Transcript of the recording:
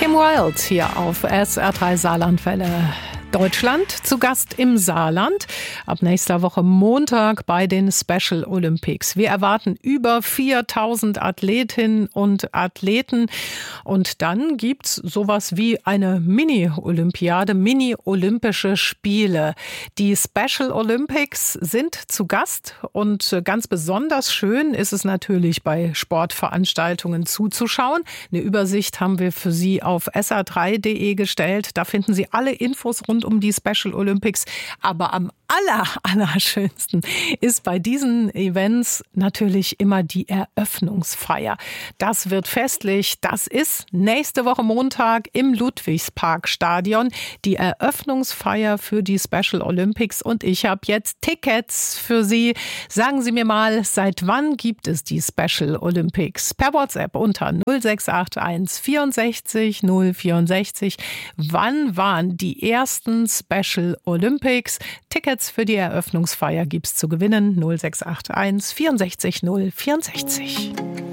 Kim Wilde hier auf SR3 Saarlandwelle. Deutschland zu Gast im Saarland ab nächster Woche Montag bei den Special Olympics. Wir erwarten über 4000 Athletinnen und Athleten und dann gibt's sowas wie eine Mini-Olympiade, Mini-Olympische Spiele. Die Special Olympics sind zu Gast und ganz besonders schön ist es natürlich bei Sportveranstaltungen zuzuschauen. Eine Übersicht haben wir für Sie auf sr3.de gestellt. Da finden Sie alle Infos rund um die Special Olympics. Aber am allerschönsten ist bei diesen Events natürlich immer die Eröffnungsfeier. Das wird festlich. Das ist nächste Woche Montag im Ludwigsparkstadion. Die Eröffnungsfeier für die Special Olympics. Und ich habe jetzt Tickets für Sie. Sagen Sie mir mal, seit wann gibt es die Special Olympics? Per WhatsApp unter 0681 64 064. Wann waren die ersten Special Olympics? Tickets für die Eröffnungsfeier gibt's zu gewinnen. 0681 64 064.